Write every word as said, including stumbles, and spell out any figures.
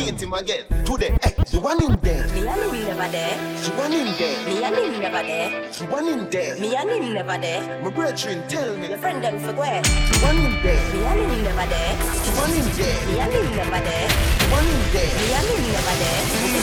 meet him again. Today, eh, the one in there. Me and him never there. The one in there. Me and him never there. The one in there. Me and him never there. My brethren, tell me. Your friend them for where? The one in there. Me and him never there. The one in there. Me and him never there. The one in there. Me and him never there.